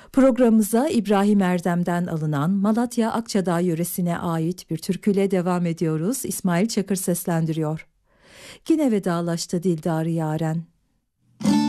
Programımıza İbrahim Erdem'den alınan Malatya Akçadağ yöresine ait bir türküyle devam ediyoruz. İsmail Çakır seslendiriyor. Yine vedalaştı dildarı yaren.